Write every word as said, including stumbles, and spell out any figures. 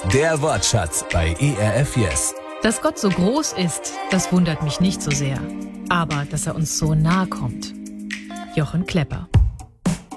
Der Wortschatz bei E R F Yes. Dass Gott so groß ist, das wundert mich nicht so sehr. Aber dass er uns so nahe kommt. Jochen Klepper.